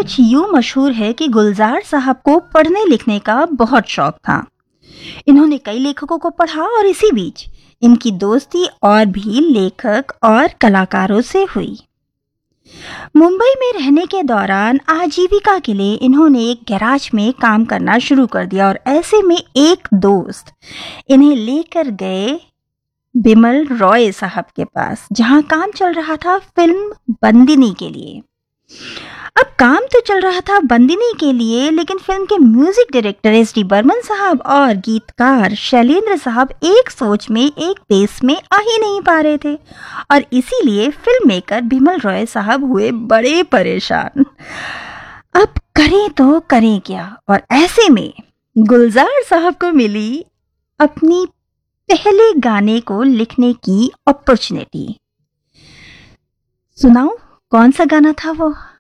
कुछ यूं मशहूर है कि गुलजार साहब को पढ़ने लिखने का बहुत शौक था। इन्होंने कई लेखकों को पढ़ा और इसी बीच इनकी दोस्ती और भी लेखक और कलाकारों से हुई। मुंबई में रहने के दौरान आजीविका के लिए इन्होंने एक गैराज में काम करना शुरू कर दिया और ऐसे में एक दोस्त इन्हें लेकर गए बिमल रॉय साहब के पास, जहां काम चल रहा था फिल्म बंदिनी के लिए। अब काम तो चल रहा था बंदिनी के लिए, लेकिन फिल्म के म्यूजिक डायरेक्टर एस.डी. बर्मन साहब और गीतकार शैलेंद्र साहब एक सोच में, एक पेस में आ ही नहीं पा रहे थे और इसीलिए फिल्म मेकर बिमल रॉय साहब हुए बड़े परेशान। अब करें तो करें क्या, और ऐसे में गुलजार साहब को मिली अपनी पहले गाने को लिखने की अपॉर्चुनिटी। सुनाओ कौन सा गाना था वो?